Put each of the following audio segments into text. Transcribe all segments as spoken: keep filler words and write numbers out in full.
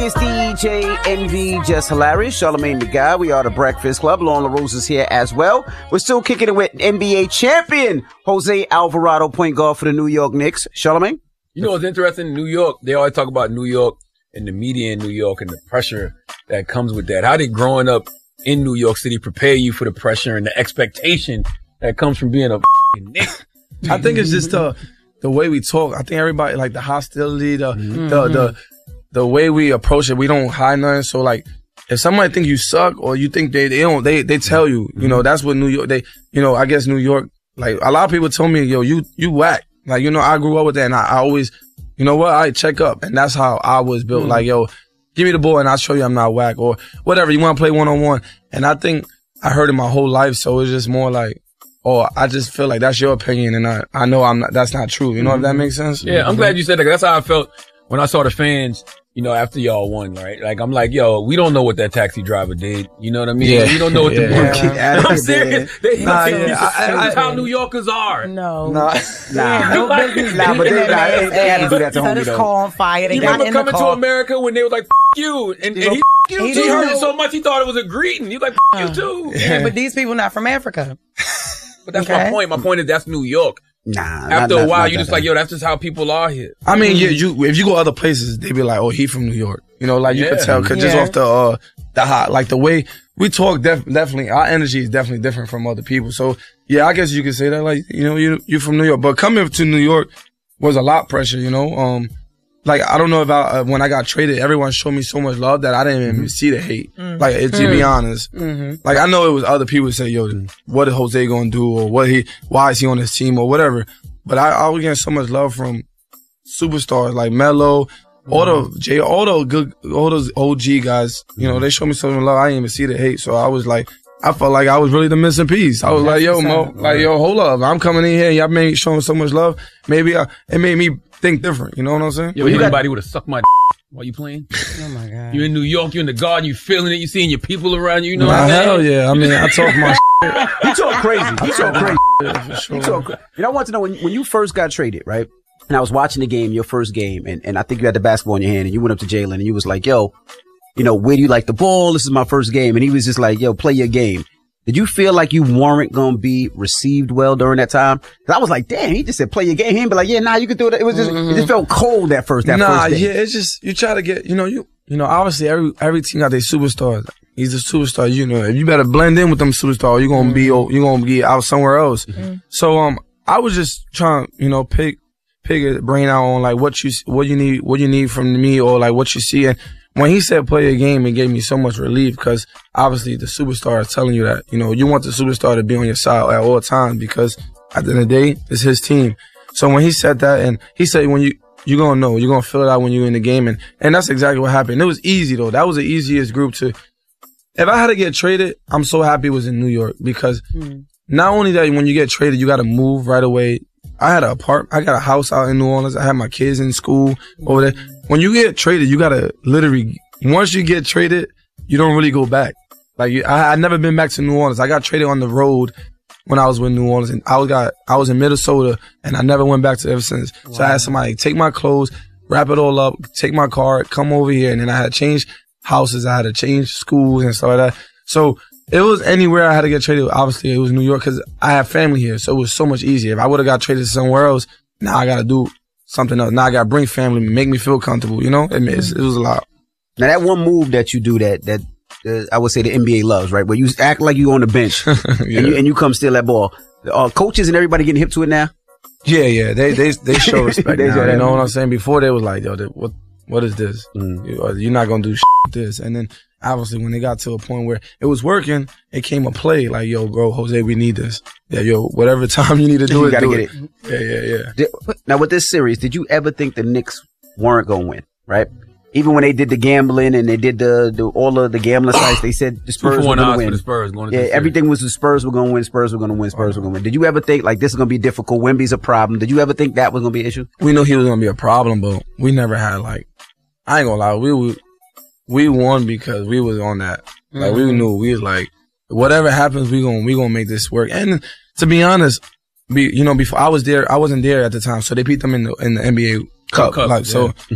It's D J Envy, Just Hilarious, Charlamagne the Guy. We are the Breakfast Club. Lauren LaRose is here as well. We're still kicking it with N B A champion Jose Alvarado, point guard for the New York Knicks. Charlamagne? You know what's interesting? In New York, they always talk about New York and the media in New York and the pressure that comes with that. How did growing up in New York City prepare you for the pressure and the expectation that comes from being a Knick? I think it's just the the way we talk. I think everybody, like the hostility, the Mm-hmm. the the the way we approach it. We don't hide nothing. So like, if somebody think you suck or you think they they don't, they they tell you. You know, that's what New York. They you know, I guess New York. Like a lot of people told me, yo, you you whack. Like, you know, I grew up with that, and I, I always, you know what, I check up, and that's how I was built. Mm. Like, yo, give me the ball, and I'll show you I'm not whack, or whatever. You want to play one on one, and I think I heard it my whole life, so it's just more like, oh, I just feel like that's your opinion, and I I know I'm not. That's not true. You know, mm-hmm. if that makes sense. Yeah, I'm glad you said that. 'Cause that's how I felt when I saw the fans. You know, after y'all won, right? Like, I'm like, yo, we don't know what that taxi driver did. You know what I mean? Yeah. We don't know what the yeah. yeah. I'm serious. They, nah, yeah. yeah. I, I, that's how New Yorkers are. No. No. Nah. No business. Nah, but they, nah, they, they had to do that to Set homie, his though. car on fire. They You got remember in coming the to car. America when they was like, F you, and, and he, F you he too. He heard know. it so much he thought it was a greeting. He was like, F you too. Yeah, but these people not from Africa. But that's Okay. my point. My point is that's New York. Nah. After not, a while, not, you not just that. like, yo, that's just how people are here. I mean, yeah, you if you go other places, they be like, oh, he from New York. You know, like you Yeah. could tell, cause just Yeah. off the uh the hot, like the way we talk, def- definitely our energy is definitely different from other people. So yeah, I guess you could say that, like, you know, you you from New York, but coming to New York was a lot pressure. You know, um, like I don't know about uh, when I got traded, everyone showed me so much love that I didn't even mm-hmm. see the hate. Mm-hmm. Like, it, to be honest, mm-hmm. like I know it was other people who say, yo, what is Jose gonna do, or what he, why is he on this team, or whatever. But I, I was getting so much love from superstars like Melo, all the J, all the good, all those O G guys. You know, they showed me so much love. I didn't even see the hate, so I was like, I felt like I was really the missing piece. I was like, yo, Mo, like, yo, hold up, I'm coming in here, y'all made me showing so much love. Maybe I, it made me think different. You know what I'm saying? Yo, you anybody would have sucked my while you playing? Oh my God. You in New York, you in the garden, you feeling it, you seeing your people around you. You know Nah, what I'm saying? hell yeah. I mean, I talk my shit. You talk crazy. You talk crazy. Yeah, for sure. You talk cra- You know, I want to know when, when you first got traded, right? And I was watching the game, your first game, and, and I think you had the basketball in your hand, and you went up to Jalen, and you was like, yo, you know, where do you like the ball? This is my first game. And he was just like, yo, play your game. Did you feel like you weren't going to be received well during that time? Cause I was like, damn, he just said, play your game. He'd be like, yeah, nah, you can do it. It was just, mm-hmm. it just felt cold that first, that nah, first day. yeah, it's just, you try to get, you know, you, you know, obviously every, every team got their superstars. He's a superstar, you know, if you better blend in with them superstars, you're going to be, you're going to be out somewhere else. Mm-hmm. So, um, I was just trying, you know, pick, pick a brain out on like what you, what you need, what you need from me, or like what you see. And when he said play a game, it gave me so much relief, because obviously the superstar is telling you that, you know, you want the superstar to be on your side at all times, because at the end of the day, it's his team. So when he said that, and he said when you, you're going to know, you're going to feel it out when you're in the game. And, and that's exactly what happened. It was easy though. That was the easiest group to, if I had to get traded, I'm so happy it was in New York, because mm. not only that, when you get traded, you got to move right away. I had an apartment, I got a house out in New Orleans. I had my kids in school over there. When you get traded, you gotta literally, once you get traded, you don't really go back. Like, you, I, I never been back to New Orleans. I got traded on the road when I was with New Orleans, and I was got, I was in Minnesota, and I never went back to it ever since. Wow. So I had somebody take my clothes, wrap it all up, take my car, come over here, and then I had to change houses, I had to change schools and stuff like that. So it was anywhere I had to get traded. Obviously, it was New York, because I have family here, so it was so much easier. If I would have got traded somewhere else, now I gotta do something else. Now I gotta bring family, make me feel comfortable. You know, it, it was a lot. Now that one move that you do that that uh, I would say the N B A loves, right? Where you act like you on the bench yeah. and you and you come steal that ball. Uh, coaches and everybody getting hip to it now. Yeah, yeah, they they they show respect they now. show You know what I'm saying? Before they was like, yo, they, what what is this? Mm. You, you're not gonna do shit with this. And then obviously when they got to a point where it was working, it came a play like, yo, bro, Jose, we need this. Yeah, yo, whatever time you need to do you it, gotta do get it. it. Yeah, yeah, yeah. Did, now with this series, did you ever think the Knicks weren't gonna win? Right? Even when they did the gambling and they did the, the all of the gambling sites, they said the Spurs were gonna win. For the Spurs going yeah, everything was the Spurs were gonna win. Spurs were gonna win. Spurs were gonna win. Did you ever think like this is gonna be difficult? Wemby's a problem. Did you ever think that was gonna be an issue? We knew he was gonna be a problem, but we never had like, I ain't gonna lie, we we, we won because we was on that. Like, mm-hmm. we knew, we was like, whatever happens, we gonna we gonna make this work. And to be honest, be, you know, before I was there, I wasn't there at the time, so they beat them in the in the N B A Cup. Cup yeah. like, so mm-hmm.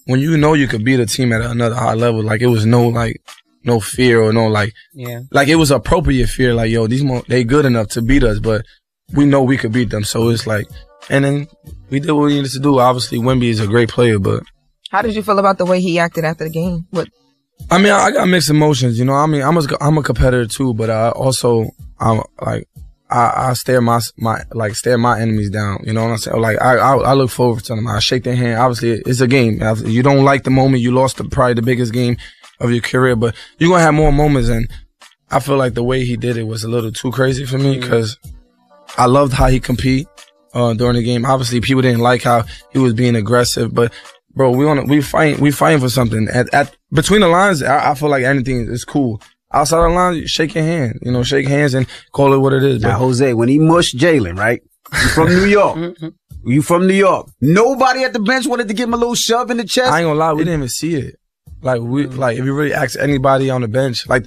when you know you could beat a team at another high level, like it was no like no fear or no like Yeah. like it was appropriate fear. Like yo, these mo- they good enough to beat us, but we know we could beat them. So it's like, and then we did what we needed to do. Obviously, Wemby is a great player, but How did you feel about the way he acted after the game? What? I mean, I got mixed emotions. You know, I mean, I'm a I'm a competitor too, but I also I'm like. I, I stare my my like stare my enemies down. You know what I'm saying? Like I I, I look forward to them. I shake their hand. Obviously, it's a game. You don't like the moment. You lost the, probably the biggest game of your career, but you're gonna have more moments. And I feel like the way he did it was a little too crazy for me because I loved how he compete uh, during the game. Obviously, people didn't like how he was being aggressive, but bro, we on we fight we fighting for something. At, at between the lines, I, I feel like anything is cool. Outside the line, shake your hand, you know, shake hands and call it what it is. Now, Bro. Jose, when he mushed Jalen, right? You from New York. You from New York. Nobody at the bench wanted to give him a little shove in the chest. I ain't gonna lie, we didn't even see it. Like we, like if you really ask anybody on the bench, like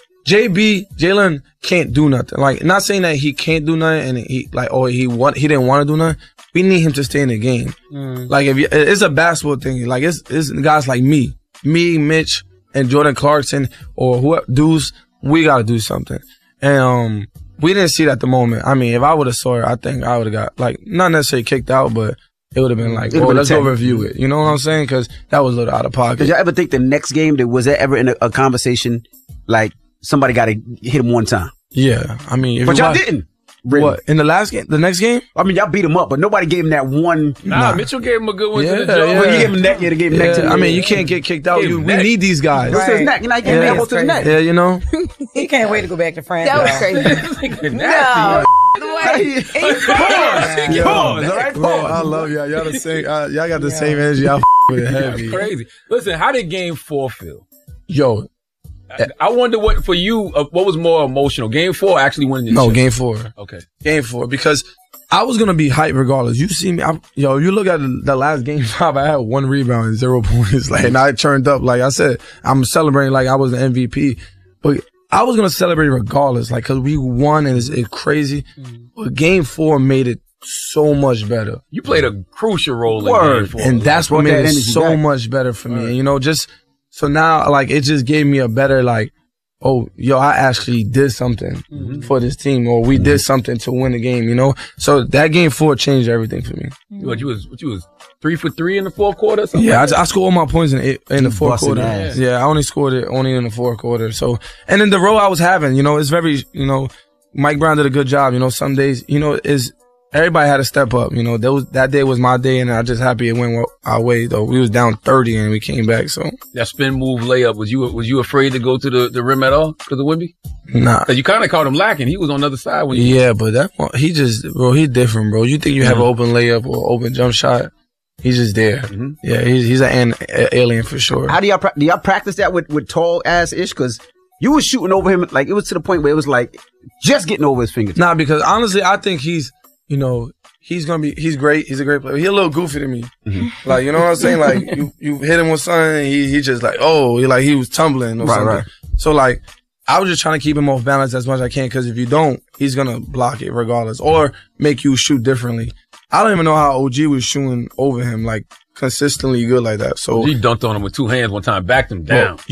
J B, Jalen can't do nothing. Like not saying that he can't do nothing and he like or he want he didn't want to do nothing. We need him to stay in the game. Mm. Like if you, it's a basketball thing. Like it's it's guys like me, me, Mitch. And Jordan Clarkson or whoever, Deuce, we got to do something. And um, we didn't see it at the moment. I mean, if I would have saw it, I think I would have got, like, not necessarily kicked out, but it would have been like, oh, let's go review it. You know what I'm saying? Because that was a little out of pocket. Did y'all ever think the next game, that was there ever in a, a conversation, like, somebody got to hit him one time? Yeah. I mean, if But y'all watch, didn't. Really. What? In the last game? The next game? I mean, y'all beat him up, but nobody gave him that one. Nah, nah. Mitchell gave him a good one yeah, to the jaw. Yeah. Well, you gave him neck, yeah, they gave him yeah. neck to the I mean, you can't get kicked out. You, we neck. need these guys. Go to his neck. You know, he gave him Yeah. elbow to his neck. Yeah, you know? He can't wait to go back to France. That was though. crazy. Nasty. The way. Pause. Pause. All right, Bro, pause. I love y'all. Y'all the same. Uh, y'all got the same energy. I f- with it heavy. That's crazy. Listen, how did game four feel? Yo, I, I wonder what for you. Uh, what was more emotional, game four, or actually winning the no, chip? game four. Okay, Game four because I was gonna be hyped regardless. You see me, I'm, yo. You look at the, the last game five. I had one rebound and zero points. Like, and I turned up. Like I said, I'm celebrating like I was the M V P. But I was gonna celebrate regardless, like because we won and it's, it's crazy. But game four made it so much better. you played a crucial role in Word. game four, And that's what Brought that made it energy so back. much better for me. And, you know, just so now, like, it just gave me a better, like, oh, yo, I actually did something Mm-hmm. for this team, or we did something to win the game, you know? So that game four changed everything for me. What you was? What you was? Three for three in the fourth quarter. Or something Yeah, like I, I scored all my points in, it- in the fourth busting quarter. ass. Yeah, I only scored it only in the fourth quarter. So, and then the role I was having, you know, it's very, you know, Mike Brown did a good job. You know, some days, you know, is everybody had to step up. You know, that was, that day was my day, and I'm just happy it went our way. Though we was down thirty and we came back. So that spin move layup. Was you was you afraid to go to the, the rim at all because of Wemby? nah. Because you kind of caught him lacking. He was on the other side when you. Yeah, but that one- he just, bro, he different, bro. You think you have an open layup or open jump shot? He's just there. Mhm. Yeah, he's he's an, an alien for sure. How do y'all, pra- do y'all practice that with, with tall ass ish? Because you was shooting over him, like, it was to the point where it was like, just getting over his fingertips. Nah, because honestly, I think he's, you know, he's gonna be, he's great. He's a great player. He's a little goofy to me. Mm-hmm. Like, you know what I'm saying? Like, you, you hit him with something, and he, he just like, oh, he like, he was tumbling or Right, something. right. So like, I was just trying to keep him off balance as much as I can, because if you don't, he's gonna block it regardless, or make you shoot differently. I don't even know how O G was shooting over him, like, consistently good like that. So, He dunked on him with two hands one time, backed him down. Bro,